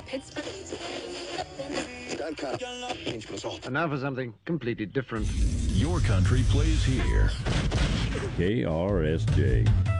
And now for something completely different. Your country plays here. KRSJ.